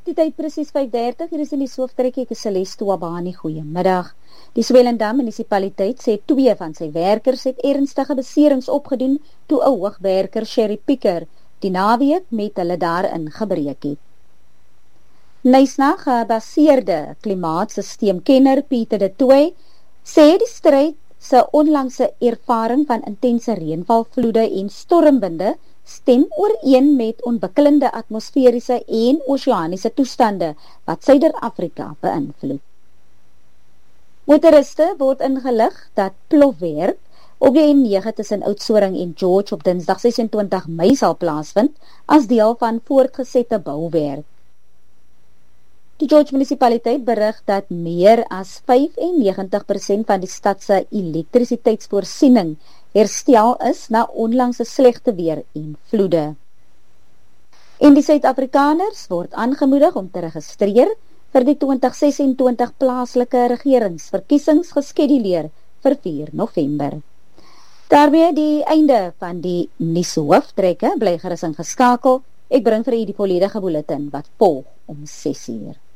Die tyd presies 5:30, hier is in die Sooftrekkie, ek is Celeste Wabani, goeiemiddag. Die Swellendam munisipaliteit sê 2 van sy werkers het ernstige beserings opgedoen toe 'n hoogwerker Sherry Picker die naweek met hulle daarin gebreek het. Knysna gebaseerde klimaatsysteemkenner Pieter de Tooy sê die stryd se onlangse ervaring van intense reënvalvloede en stormwinde stem ooreen met ontwikkelende atmosferiese en oseaniese toestande wat Suider-Afrika beïnvloed. Motoriste word ingelig dat plofwerk op die N9 tussen Oudtshoorn en George op Dinsdag 26 Mei sal plaasvind as deel van voortgesette bouwerk. Die George munisipaliteit berig dat meer as 95% van die stad se elektrisiteitsvoorsiening herstel is na onlangse slegte weer en vloede. En die Suid-Afrikaners word aangemoedig om te registreer vir die 2026 plaaslike regeringsverkiesings geskeduleer vir 4 November. Daarmee die einde van die nuushooftrekke, bly gerus ingeskakel. Ek bring vir u die volledige bulletin wat volg om 6 uur.